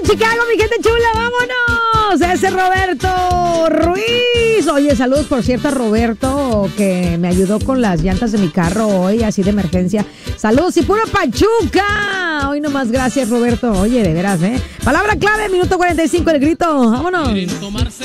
Chicago, mi gente chula, vámonos. Ese Roberto Ruiz. Oye, saludos por cierto a Roberto que me ayudó con las llantas de mi carro hoy, así de emergencia. Saludos y puro Pachuca. Hoy nomás gracias, Roberto. Oye, de veras, Palabra clave, minuto 45, el grito. Vámonos.